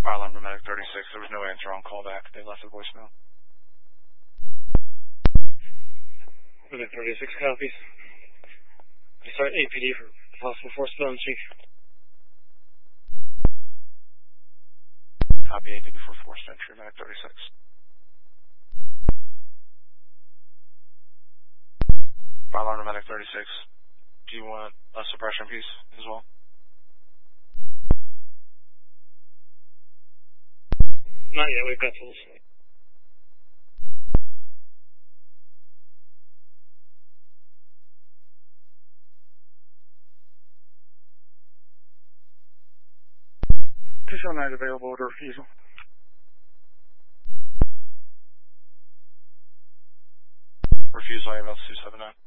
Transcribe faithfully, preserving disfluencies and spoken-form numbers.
Fire alarm to medic thirty-six. There was no answer on callback. They left a voicemail. Medic thirty-six copies. I start A P D for possible force spelling cheek. Copy A P D for forced entry, medic thirty-six. Fire alarm to medic thirty-six. Do you want a suppression piece as well? Not yet, we've got tools. two seven nine available order refusal. Refusal, I have L two seven nine.